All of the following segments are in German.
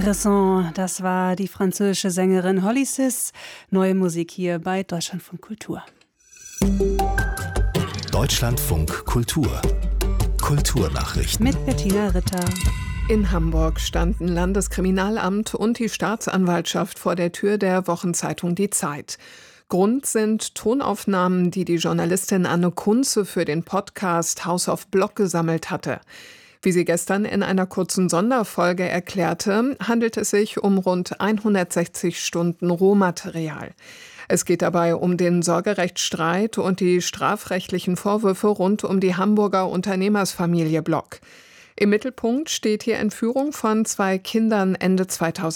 Raison, das war die französische Sängerin Holly Sis. Neue Musik hier bei Deutschlandfunk Kultur. Deutschlandfunk Kultur. Kulturnachrichten. Mit Bettina Ritter. In Hamburg standen Landeskriminalamt und die Staatsanwaltschaft vor der Tür der Wochenzeitung Die Zeit. Grund sind Tonaufnahmen, die die Journalistin Anne Kunze für den Podcast House of Block gesammelt hatte. Wie sie gestern in einer kurzen Sonderfolge erklärte, handelt es sich um rund 160 Stunden Rohmaterial. Es geht dabei um den Sorgerechtsstreit und die strafrechtlichen Vorwürfe rund um die Hamburger Unternehmersfamilie Block. Im Mittelpunkt steht die Entführung von 2 Kindern Ende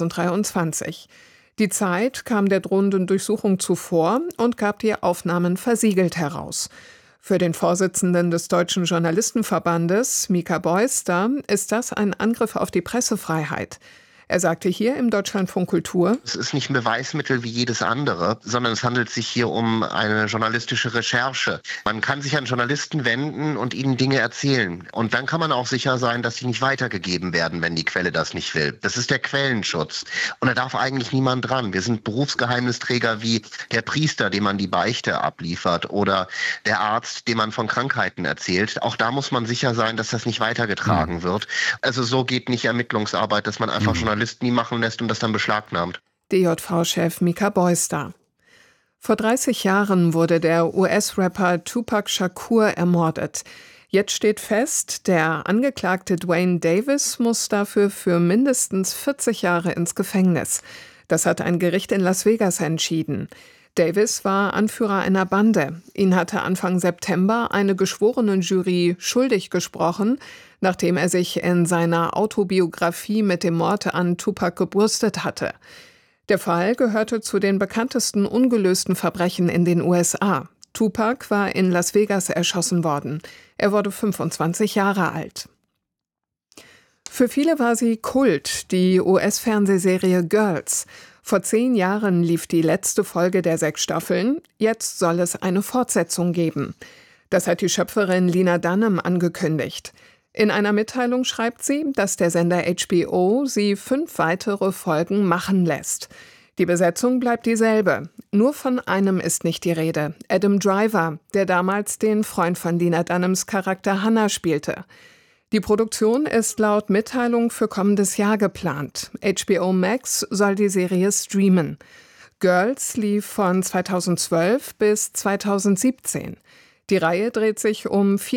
2023. Die Zeit kam der drohenden Durchsuchung zuvor und gab die Aufnahmen versiegelt heraus. Für den Vorsitzenden des Deutschen Journalistenverbandes, Mika Beuster, ist das ein Angriff auf die Pressefreiheit. Er sagte hier im Deutschlandfunk Kultur: Es ist nicht ein Beweismittel wie jedes andere, sondern es handelt sich hier um eine journalistische Recherche. Man kann sich an Journalisten wenden und ihnen Dinge erzählen. Und dann kann man auch sicher sein, dass sie nicht weitergegeben werden, wenn die Quelle das nicht will. Das ist der Quellenschutz. Und da darf eigentlich niemand dran. Wir sind Berufsgeheimnisträger wie der Priester, dem man die Beichte abliefert, oder der Arzt, dem man von Krankheiten erzählt. Auch da muss man sicher sein, dass das nicht weitergetragen wird. Also so geht nicht Ermittlungsarbeit, dass man einfach Journalisten nie machen lässt und das dann beschlagnahmt. DJV-Chef Mika Beuster. Vor 30 Jahren wurde der US-Rapper Tupac Shakur ermordet. Jetzt steht fest, der Angeklagte Duane Davis muss dafür für mindestens 40 Jahre ins Gefängnis. Das hat ein Gericht in Las Vegas entschieden. Davis war Anführer einer Bande. Ihn hatte Anfang September eine Geschworenenjury schuldig gesprochen, nachdem er sich in seiner Autobiografie mit dem Mord an Tupac gebürstet hatte. Der Fall gehörte zu den bekanntesten ungelösten Verbrechen in den USA. Tupac war in Las Vegas erschossen worden. Er wurde 25 Jahre alt. Für viele war sie Kult, die US-Fernsehserie Girls. Vor 10 Jahren lief die letzte Folge der 6 Staffeln. Jetzt soll es eine Fortsetzung geben. Das hat die Schöpferin Lena Dunham angekündigt. In einer Mitteilung schreibt sie, dass der Sender HBO sie 5 weitere Folgen machen lässt. Die Besetzung bleibt dieselbe. Nur von einem ist nicht die Rede: Adam Driver, der damals den Freund von Lena Dunhams Charakter Hannah spielte. Die Produktion ist laut Mitteilung für kommendes Jahr geplant. HBO Max soll die Serie streamen. Girls lief von 2012 bis 2017. Die Reihe dreht sich um 4